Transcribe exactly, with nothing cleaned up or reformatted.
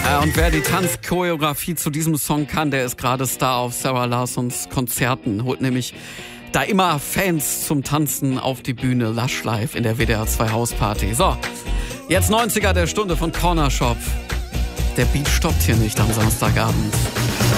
Und wer die Tanzchoreografie zu diesem Song kann, der ist gerade Star auf Sarah Larsons Konzerten. Holt nämlich da immer Fans zum Tanzen auf die Bühne. Lush Live in der W D R zwei Hausparty. So, jetzt neunziger der Stunde von Corner Shop. Der Beat stoppt hier nicht am Samstagabend.